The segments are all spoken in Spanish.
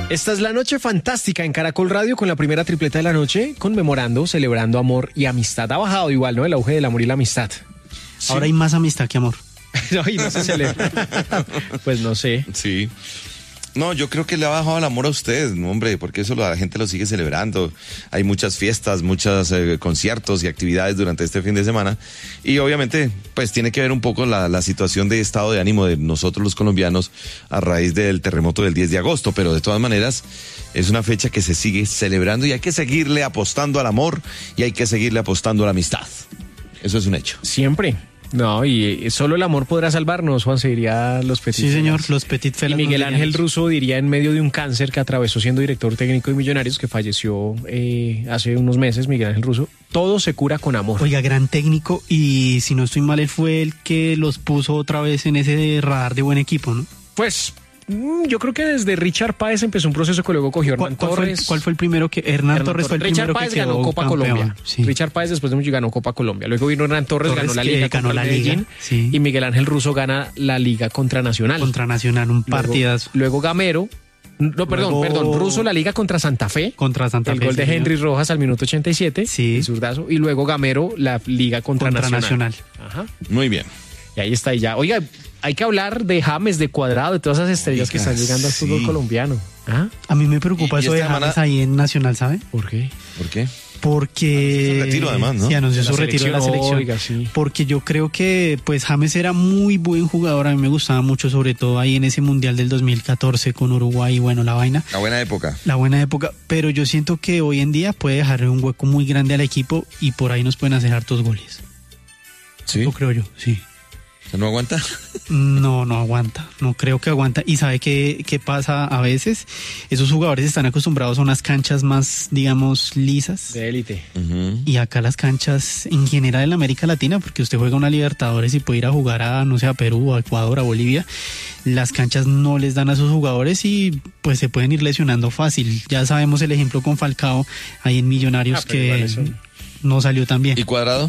Esta es la noche fantástica en Caracol Radio con la primera tripleta de la noche, conmemorando, celebrando amor y amistad. Ha bajado igual, ¿no? El auge del amor y la amistad. Sí. Ahora hay más amistad que amor. No, y no se celebra. Pues no sé. Sí. No, yo creo que le ha bajado el amor a usted, no, hombre, porque eso la gente lo sigue celebrando. Hay muchas fiestas, muchos conciertos y actividades durante este fin de semana. Y obviamente, pues tiene que ver un poco la situación de estado de ánimo de nosotros los colombianos a raíz del terremoto del 10 de agosto. Pero de todas maneras, es una fecha que se sigue celebrando y hay que seguirle apostando al amor y hay que seguirle apostando a la amistad. Eso es un hecho. Siempre. No, y solo el amor podrá salvarnos, Juan, se diría los Petit Sí, señor, Felas. los Petit Felas. Y Miguel Ángel Russo diría en medio de un cáncer que atravesó siendo director técnico de Millonarios, que falleció hace unos meses, Miguel Ángel Russo, todo se cura con amor. Oiga, gran técnico, y si no estoy mal, él fue el que los puso otra vez en ese radar de buen equipo, ¿no? Pues yo creo que desde Richard Páez empezó un proceso que luego cogió Hernán Torres. ¿Cuál fue el primero que? Hernán Torres fue el Richard primero Páez que quedó ganó Copa campeón, Colombia. sí. Richard Páez después de mucho ganó Copa Colombia. Luego vino Hernán Torres ganó la Liga ganó contra la el Medellín, Liga, sí. y Miguel Ángel Russo gana la Liga contra Nacional. Contra Nacional, un partidazo. Luego Gamero. No, perdón, Russo la Liga contra Santa Fe. Contra Santa Fe. El gol de Henry Rojas al minuto 87. Sí. El zurdazo. Y luego Gamero la Liga contra Nacional. Ajá. Muy bien. Y ahí está, y ya. Oiga, hay que hablar de James, de Cuadrado, de todas esas estrellas que están llegando al fútbol colombiano. ¿Ah? A mí me preocupa Y eso de esta James semana- ahí en Nacional, ¿sabe? ¿Por qué? ¿Por qué? Porque... Su retiro, además, ¿no? Sí, anunció De la su retiro de la selección. oiga, sí. Porque yo creo que pues James era muy buen jugador, a mí me gustaba mucho, sobre todo ahí en ese Mundial del 2014 con Uruguay, bueno, la vaina. La buena época. La buena época, pero yo siento que hoy en día puede dejarle un hueco muy grande al equipo y por ahí nos pueden hacer hartos goles. ¿Sí? Eso creo yo, sí. ¿No aguanta? No aguanta, no creo que aguanta. ¿Y sabe qué pasa a veces? Esos jugadores están acostumbrados a unas canchas más, digamos, lisas. De élite. Ujú. Y acá las canchas en general en América Latina, porque usted juega una Libertadores y puede ir a jugar a, no sé, a Perú, a Ecuador, a Bolivia, las canchas no les dan a sus jugadores y pues se pueden ir lesionando fácil. Ya sabemos el ejemplo con Falcao ahí en Millonarios pero igual que eso- no salió tan bien. ¿Y Cuadrado?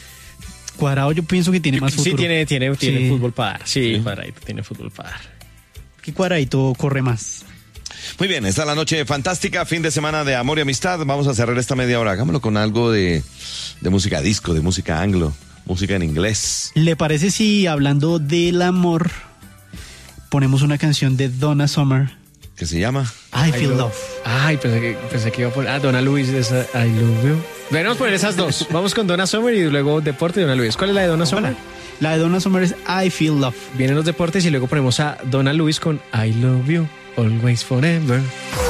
Cuadrado yo pienso que tiene más futuro. Sí, tiene Sí. fútbol para dar. Sí, Sí. Cuadradito tiene fútbol para dar. Que Cuadradito corre más. Muy bien, esta es la noche fantástica, fin de semana de amor y amistad. Vamos a cerrar esta media hora. Hagámoslo con algo de música disco, de música anglo, música en inglés. ¿Le parece si hablando del amor ponemos una canción de Donna Summer, ¿Qué se llama? I Feel Love? Ay, pensé que iba a poner. Donna Luis, esa I Love You. Bueno, vamos a poner esas dos. Vamos con Donna Summer y luego deporte de Donna Luis. ¿Cuál es la de Donna Summer? La de Donna Summer es I Feel Love. Vienen los deportes y luego ponemos a Donna Luis con I Love You, Always Forever.